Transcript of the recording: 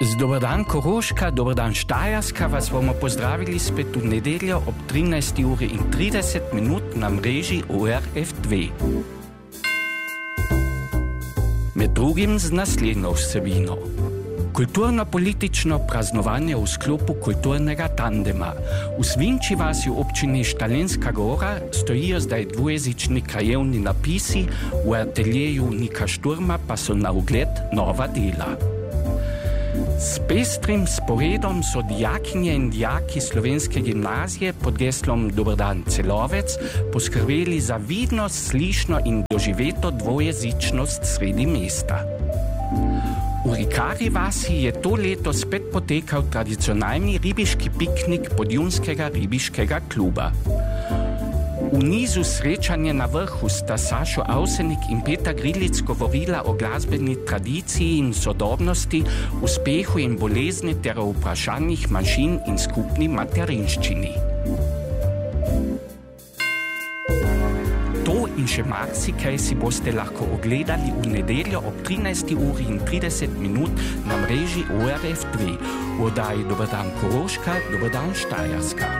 Dober dan Koroška, dober dan Štajerska, vas bomo pozdravili spet v nedeljo ob 13:30 na mreži ORF2. Med drugim z naslednjo vsebino. Kulturno-politično praznovanje v sklopu kulturnega tandema. V Svinči vasi v občini Štalenska Gora stojijo zdaj dvojezični krajevni napisi, v ateljeju Nika Šturma pa so na ogled nova dela. S pestrim sporedom so dijakinje in dijaki Slovenske gimnazije pod geslom Dober dan Celovec poskrbeli za vidno, slišno in doživeto dvojezičnost sredi mesta. V Rikari vasi je to leto spet potekal tradicionalni ribiški piknik Podjunskega ribiškega kluba. V nizu srečanje na vrhu sta Sašo Avsenik in Petra Grilic govorila o glasbeni tradiciji in sodobnosti, uspehu in bolezni ter o vprašanjih manjšin in skupni materinščini. To in še marsikaj si boste lahko ogledali v nedeljo ob 13:30 na mreži ORF2. V oddaji Dober dan Koroška, dober dan Štajerska.